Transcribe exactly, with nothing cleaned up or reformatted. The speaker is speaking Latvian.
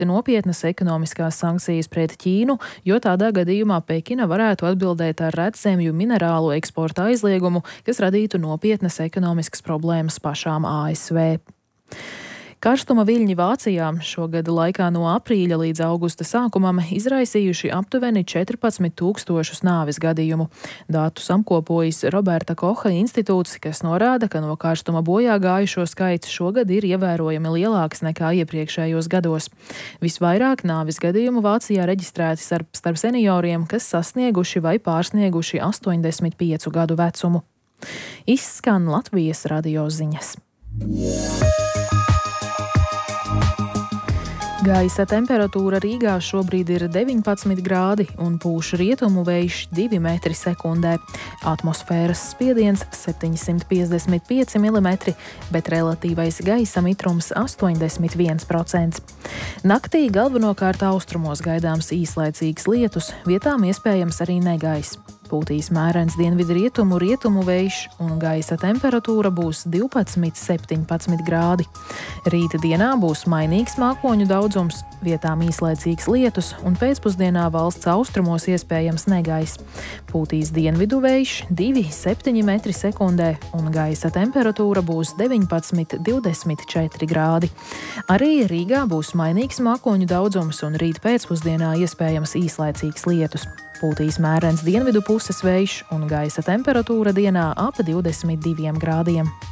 nopietnas ekonomiskās sankcijas pret Ķīnu, jo tādā gadījumā Pekina varētu atbildēt ar redzemju minerālu eksporta aizliegumu, kas radītu nopietnas ekonomiskas problēmas pašām A S V. Karstuma viļņi Vācijā šogad laikā no aprīļa līdz augusta sākumam izraisījuši aptuveni četrpadsmit tūkstošus nāves gadījumu. Datus apkopojis Roberta Koha institūts, kas norāda, ka no karstuma bojā gājušo skaits šogad ir ievērojami lielāks nekā iepriekšējos gados. Visvairāk nāves gadījumu Vācijā reģistrēti starp, starp senioriem, kas sasnieguši vai pārsnieguši astoņdesmit piecu gadu vecumu. Izskan Latvijas radio ziņas. Gaisa temperatūra Rīgā šobrīd ir deviņpadsmit grādi un pūš rietumu vējš divi metri sekundē. Atmosfēras spiediens septiņsimt piecdesmit pieci milimetri, bet relatīvais gaisa mitrums astoņdesmit viens procents. Naktī galvenokārt austrumos gaidāms īslaicīgs lietus, vietām iespējams arī negaiss. Pūtīs mērens dienvidu rietumu rietumu vējš un gaisa temperatūra būs divpadsmit septiņpadsmit grādi. Rīta dienā būs mainīgs mākoņu daudzums, vietām īslaicīgs lietus un pēcpusdienā valsts austrumos iespējams negaiss. Pūtīs dienvidu vējš divi septiņi metri sekundē un gaisa temperatūra būs deviņpadsmit divdesmit četri grādi. Arī Rīgā būs mainīgs mākoņu daudzums un rīt pēcpusdienā iespējams īslaicīgs lietus. Pūtīs mērens dienvidu puses vējš un gaisa temperatūra dienā ap divdesmit diviem grādiem.